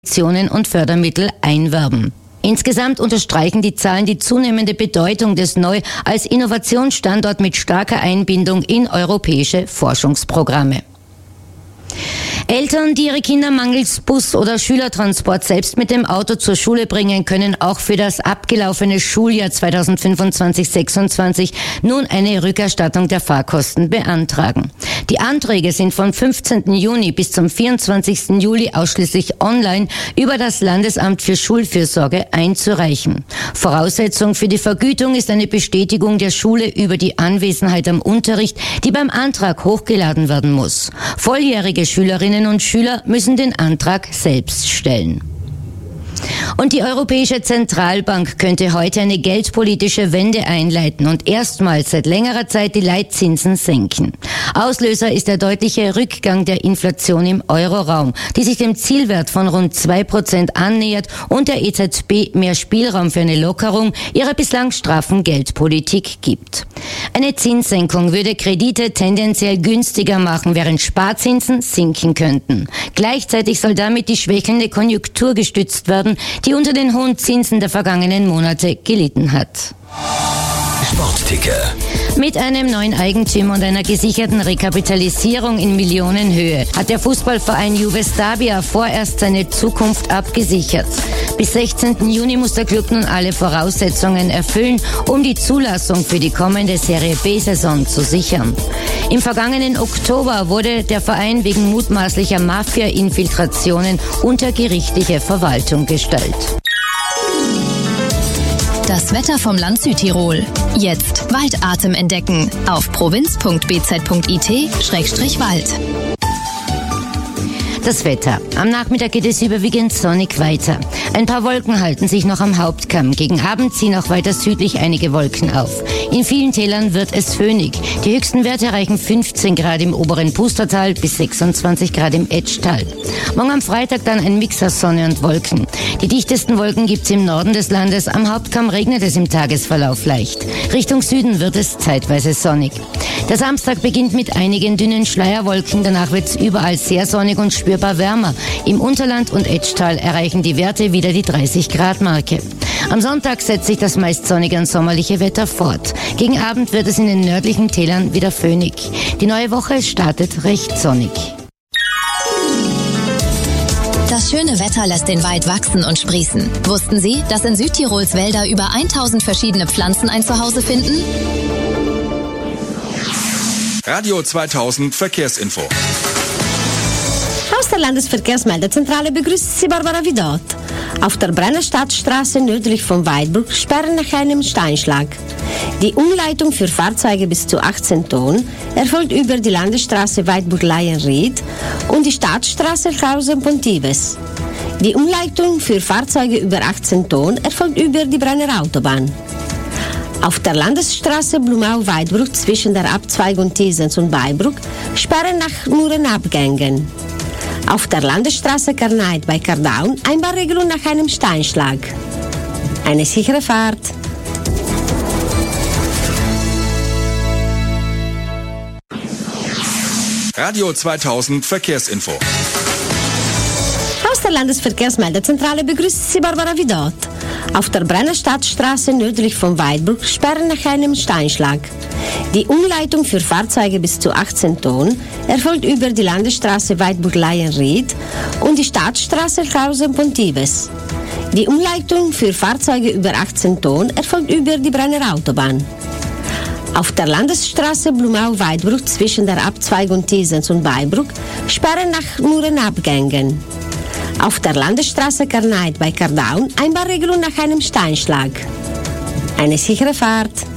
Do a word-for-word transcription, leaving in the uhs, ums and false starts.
Investitionen und Fördermittel einwerben. Insgesamt unterstreichen die Zahlen die zunehmende Bedeutung des Neu als Innovationsstandort mit starker Einbindung in europäische Forschungsprogramme. Eltern, die ihre Kinder mangels Bus- oder Schülertransport selbst mit dem Auto zur Schule bringen, können auch für das abgelaufene Schuljahr zweitausendfünfundzwanzig sechsundzwanzig nun eine Rückerstattung der Fahrkosten beantragen. Die Anträge sind vom fünfzehnten Juni bis zum vierundzwanzigsten Juli ausschließlich online über das Landesamt für Schulfürsorge einzureichen. Voraussetzung für die Vergütung ist eine Bestätigung der Schule über die Anwesenheit am Unterricht, die beim Antrag hochgeladen werden muss. Volljährige Schülerinnen und Schüler müssen den Antrag selbst stellen. Und die Europäische Zentralbank könnte heute eine geldpolitische Wende einleiten und erstmals seit längerer Zeit die Leitzinsen senken. Auslöser ist der deutliche Rückgang der Inflation im Euroraum, die sich dem Zielwert von rund zwei Prozent annähert und der E Z B mehr Spielraum für eine Lockerung ihrer bislang straffen Geldpolitik gibt. Eine Zinssenkung würde Kredite tendenziell günstiger machen, während Sparzinsen sinken könnten. Gleichzeitig soll damit die schwächelnde Konjunktur gestützt werden, die unter den hohen Zinsen der vergangenen Monate gelitten hat. Sportticker. Mit einem neuen Eigentümer und einer gesicherten Rekapitalisierung in Millionenhöhe hat der Fußballverein Juve Stabia vorerst seine Zukunft abgesichert. Bis sechzehnten Juni muss der Club nun alle Voraussetzungen erfüllen, um die Zulassung für die kommende Serie B-Saison zu sichern. Im vergangenen Oktober wurde der Verein wegen mutmaßlicher Mafia-Infiltrationen unter gerichtliche Verwaltung gestellt. Das Wetter vom Land Südtirol. Jetzt Waldatem entdecken auf provinz punkt b z punkt i t Schrägstrich Wald. Das Wetter. Am Nachmittag geht es überwiegend sonnig weiter. Ein paar Wolken halten sich noch am Hauptkamm. Gegen Abend ziehen auch weiter südlich einige Wolken auf. In vielen Tälern wird es föhnig. Die höchsten Werte erreichen fünfzehn Grad im oberen Pustertal bis sechsundzwanzig Grad im Etschtal. Morgen am Freitag dann ein Mix aus Sonne und Wolken. Die dichtesten Wolken gibt's im Norden des Landes. Am Hauptkamm regnet es im Tagesverlauf leicht. Richtung Süden wird es zeitweise sonnig. Der Samstag beginnt mit einigen dünnen Schleierwolken. Danach wird's überall sehr sonnig und spürbar wärmer. Im Unterland und Etschtal erreichen die Werte wieder die dreißig Grad Marke. Am Sonntag setzt sich das meist sonnige und sommerliche Wetter fort. Gegen Abend wird es in den nördlichen Tälern wieder föhnig. Die neue Woche startet recht sonnig. Das schöne Wetter lässt den Wald wachsen und sprießen. Wussten Sie, dass in Südtirols Wälder über tausend verschiedene Pflanzen ein Zuhause finden? Radio zweitausend Verkehrsinfo. Aus der Landesverkehrsmeldezentrale begrüßt Sie Barbara Vidot. Auf der Brenner Stadtstraße nördlich von Weidbruck sperren nach einem Steinschlag. Die Umleitung für Fahrzeuge bis zu achtzehn Tonnen erfolgt über die Landesstraße Weidburg-Laienried und die Stadtstraße Klausen-Pontives. Die Umleitung für Fahrzeuge über achtzehn Tonnen erfolgt über die Brenner Autobahn. Auf der Landesstraße Blumau-Weidbruck zwischen der Abzweigung Thiesens und Weibruck sperren nach nur Abgängen. Auf der Landesstraße Karneit bei Kardaun Einbahnregelung nach einem Steinschlag. Eine sichere Fahrt. Radio zweitausend Verkehrsinfo. Aus der Landesverkehrsmeldezentrale begrüßt Sie Barbara Vidot. Auf der Brenner Stadtstraße nördlich von Weidbruck sperren nach einem Steinschlag. Die Umleitung für Fahrzeuge bis zu achtzehn Tonnen erfolgt über die Landesstraße Weidburg-Laienried und die Stadtstraße Klausen-Pontives. Die Umleitung für Fahrzeuge über achtzehn Tonnen erfolgt über die Brenner Autobahn. Auf der Landesstraße Blumau-Weidbruck zwischen der Abzweigung Thiesens und Weibruck sperren nach nur Abgängen. Auf der Landesstraße Karneit bei Kardaun Einbahnregelung nach einem Steinschlag. Eine sichere Fahrt.